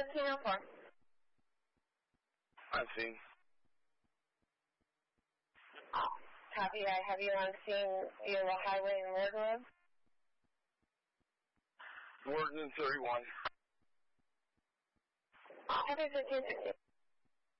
1504. I've seen. Copy. I have you on scene, Eula Highway and Warden Road. Warden and 31. Copy 1560.